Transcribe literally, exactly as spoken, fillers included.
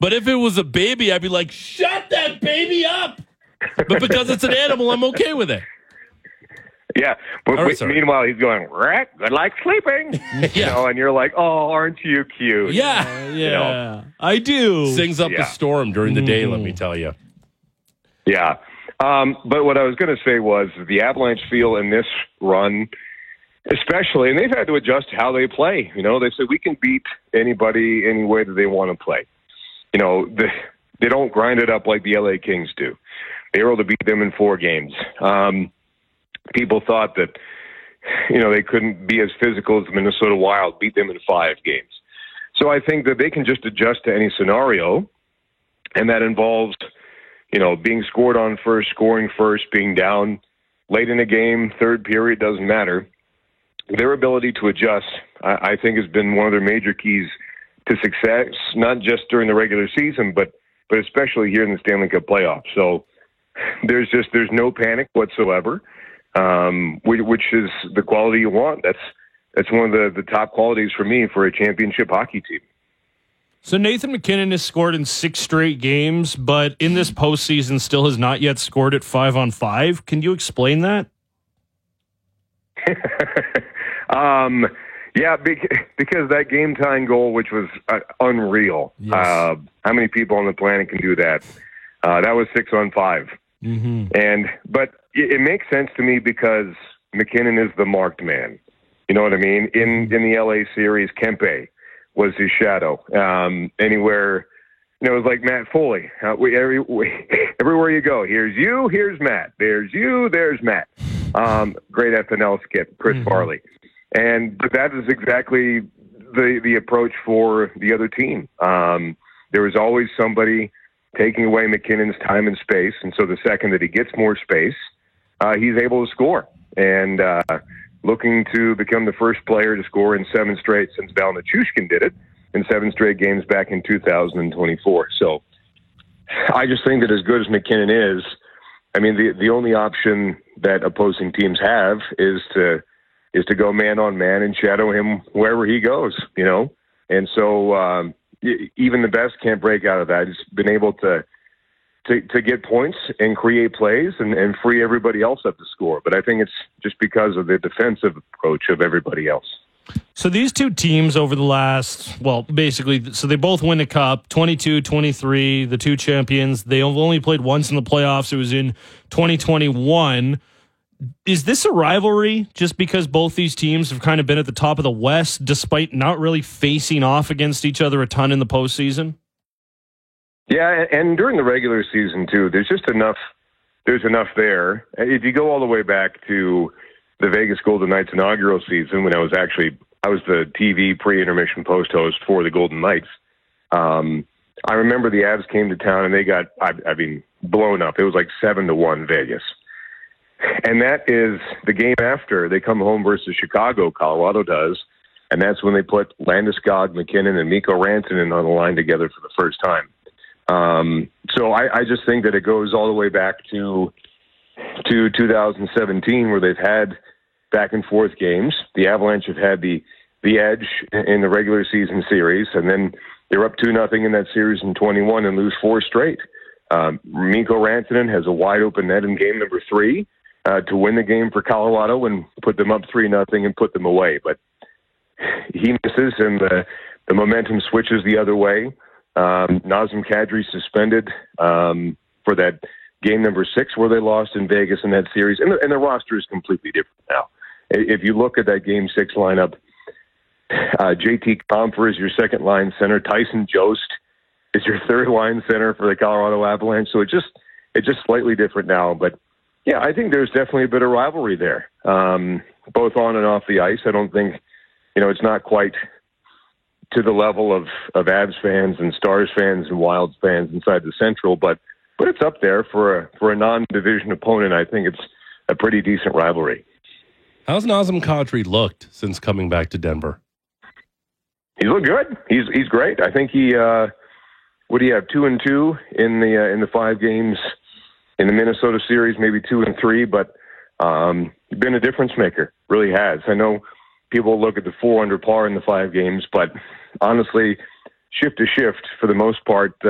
But if it was a baby, I'd be like, shut that baby up. But because it's an animal, I'm okay with it. Yeah. But All right, w- meanwhile, he's going, Rick, good like sleeping. Yeah. You know, and you're like, oh, aren't you cute? Yeah. Yeah, You know? I do. Sings up Yeah. a storm during the day, Mhm. let me tell you. Yeah. Um, but what I was going to say was the Avalanche feel in this run, especially, and they've had to adjust how they play. You know, they say we can beat anybody any way that they want to play. You know, the, they don't grind it up like the L A Kings do. They were able to beat them in four games. Um, people thought that, you know, they couldn't be as physical as the Minnesota Wild, beat them in five games. So I think that they can just adjust to any scenario, and that involves, you know, being scored on first, scoring first, being down late in a game, third period, doesn't matter. Their ability to adjust, I, I think, has been one of their major keys to success, not just during the regular season, but but especially here in the Stanley Cup playoffs. So there's just there's no panic whatsoever, um, which, which is the quality you want. That's that's one of the, the top qualities for me for a championship hockey team. So Nathan MacKinnon has scored in six straight games, but in this postseason still has not yet scored at five on five. Can you explain that? um, yeah, because that game-tying goal, which was uh, unreal. Yes. Uh, how many people on the planet can do that? Uh, that was six on five. Mm-hmm. And but it, it makes sense to me because MacKinnon is the marked man. You know what I mean? In in the L A series, Kempe was his shadow. Um, anywhere, you know, it was like Matt Foley. Uh, we, every, we, everywhere you go, here's you, here's Matt. There's you, there's Matt. Um, great S N L skit, Chris Mm-hmm. Farley. And but that is exactly the the approach for the other team. Um, there was always somebody taking away MacKinnon's time and space, and so the second that he gets more space, uh, he's able to score. And uh, looking to become the first player to score in seven straight since Val Nichushkin did it in seven straight games back in two thousand twenty-four. So I just think that as good as MacKinnon is, I mean, the the only option that opposing teams have is to is to go man on man and shadow him wherever he goes, you know? And so um, even the best can't break out of that. He's been able to to, to get points and create plays and, and free everybody else up to score. But I think it's just because of the defensive approach of everybody else. So these two teams over the last, well, basically, so they both win the cup, twenty-two twenty-three, the two champions. They have only played once in the playoffs. It was in twenty twenty-one. Is this a rivalry just because both these teams have kind of been at the top of the West despite not really facing off against each other a ton in the postseason? Yeah, and during the regular season, too, there's just enough, there's enough there. If you go all the way back to the Vegas Golden Knights inaugural season, when I was actually, I was the T V pre-intermission post host for the Golden Knights, um, I remember the Avs came to town and they got, I, I mean, blown up. It was like seven to one Vegas. And that is the game after they come home versus Chicago, Colorado does, and that's when they put Landeskog, MacKinnon, and Mikko Rantanen on the line together for the first time. Um, so I, I just think that it goes all the way back to to two thousand seventeen, where they've had back and forth games. The Avalanche have had the the edge in the regular season series, and then they're up two nothing in that series in twenty-one and lose four straight. Um, Mikko Rantanen has a wide open net in game number three uh, to win the game for Colorado and put them up three nothing and put them away. But he misses, and the the momentum switches the other way. Um, Nazem Kadri suspended um, for that game number six where they lost in Vegas in that series. And the, and the roster is completely different now. If you look at that game six lineup, uh, J T Compher is your second line center. Tyson Jost is your third line center for the Colorado Avalanche. So it's just, it's just slightly different now. But yeah, I think there's definitely a bit of rivalry there, um, both on and off the ice. I don't think, you know, it's not quite to the level of, of Avs fans and Stars fans and Wilds fans inside the Central, but but it's up there for a, for a non-division opponent. I think it's a pretty decent rivalry. How's Nazem Kadri looked since coming back to Denver? He's looked good. He's he's great. I think he uh, what do you have two and two in the uh, in the five games in the Minnesota series, maybe two and three, but um, been a difference maker. Really has. I know people look at the four under par in the five games, but honestly, shift to shift for the most part,